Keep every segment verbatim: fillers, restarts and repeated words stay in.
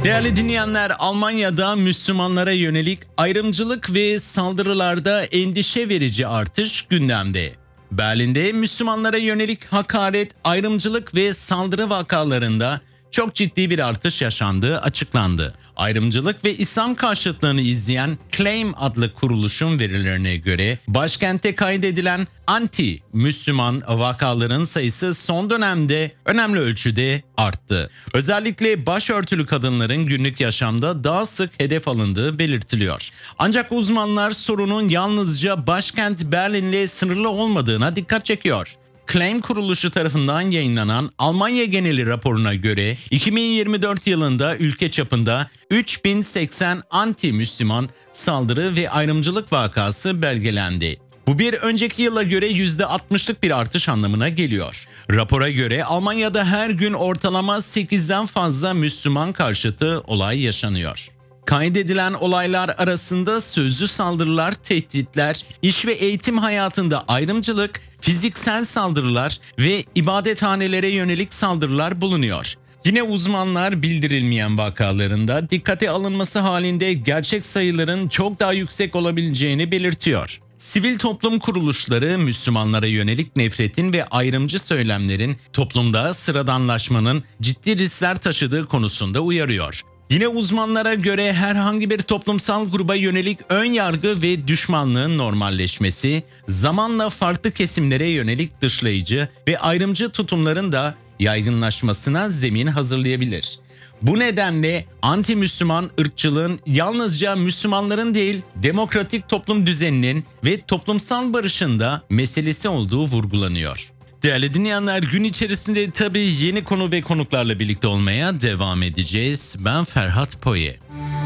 Değerli dinleyenler, Almanya'da Müslümanlara yönelik ayrımcılık ve saldırılarda endişe verici artış gündemde. Berlin'de Müslümanlara yönelik hakaret, ayrımcılık ve saldırı vakalarında çok ciddi bir artış yaşandığı açıklandı. Ayrımcılık ve İslam karşıtlığını izleyen Claim adlı kuruluşun verilerine göre başkentte kaydedilen anti-Müslüman vakaların sayısı son dönemde önemli ölçüde arttı. Özellikle başörtülü kadınların günlük yaşamda daha sık hedef alındığı belirtiliyor. Ancak uzmanlar sorunun yalnızca başkent Berlin'le sınırlı olmadığına dikkat çekiyor. Claim kuruluşu tarafından yayınlanan Almanya geneli raporuna göre iki bin yirmi dört yılında ülke çapında üç bin seksen anti-Müslüman saldırı ve ayrımcılık vakası belgelendi. Bu bir önceki yıla göre yüzde altmışlık bir artış anlamına geliyor. Rapora göre Almanya'da her gün ortalama sekizden fazla Müslüman karşıtı olay yaşanıyor. Kaydedilen olaylar arasında sözlü saldırılar, tehditler, iş ve eğitim hayatında ayrımcılık, fiziksel saldırılar ve ibadethanelere yönelik saldırılar bulunuyor. Yine uzmanlar bildirilmeyen vakalarında dikkate alınması halinde gerçek sayıların çok daha yüksek olabileceğini belirtiyor. Sivil toplum kuruluşları Müslümanlara yönelik nefretin ve ayrımcı söylemlerin toplumda sıradanlaşmanın ciddi riskler taşıdığı konusunda uyarıyor. Yine uzmanlara göre herhangi bir toplumsal gruba yönelik ön yargı ve düşmanlığın normalleşmesi, zamanla farklı kesimlere yönelik dışlayıcı ve ayrımcı tutumların da yaygınlaşmasına zemin hazırlayabilir. Bu nedenle anti-Müslüman ırkçılığın yalnızca Müslümanların değil, demokratik toplum düzeninin ve toplumsal barışın da meselesi olduğu vurgulanıyor. Değerli dinleyenler, gün içerisinde tabii yeni konu ve konuklarla birlikte olmaya devam edeceğiz. Ben Ferhat Poye.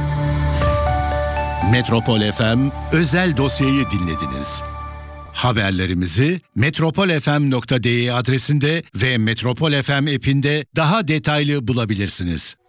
Metropol F M özel dosyayı dinlediniz. Haberlerimizi metropol f m nokta d e adresinde ve Metropol F M app'inde daha detaylı bulabilirsiniz.